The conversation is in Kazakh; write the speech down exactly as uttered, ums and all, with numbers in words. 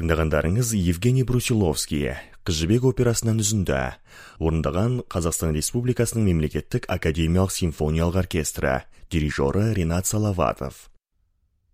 Тыңдағандарыңыз Евгений Брусиловский, Қыз жібек операсынан үзінді. Орындаған Қазақстан Республикасының мемлекеттік академиялық симфониялық оркестрі, дирижері Ринат Салаватов.